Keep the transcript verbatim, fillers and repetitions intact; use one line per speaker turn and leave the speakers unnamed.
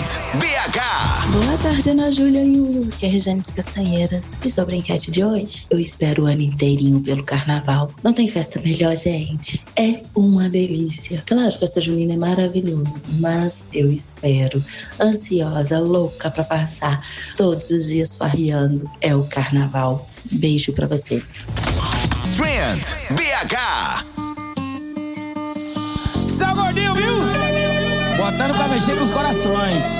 B H.
Boa tarde, Ana Júlia e o Lu, que é Regiane Castanheiras. E sobre a enquete de hoje, eu espero o ano inteirinho pelo carnaval. Não tem festa melhor, gente? É uma delícia. Claro, festa junina é maravilhoso, mas eu espero, ansiosa, louca pra passar todos os dias farreando, é o carnaval. Beijo pra vocês.
Trend B H.
Seu gordinho, viu? Botando pra mexer com os corações.